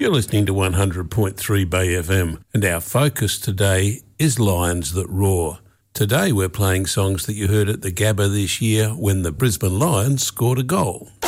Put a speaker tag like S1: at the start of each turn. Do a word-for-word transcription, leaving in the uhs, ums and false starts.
S1: You're listening to one hundred point three Bay F M, and our focus today is Lions That Roar. Today we're playing songs that you heard at the Gabba this year when the Brisbane Lions scored a goal.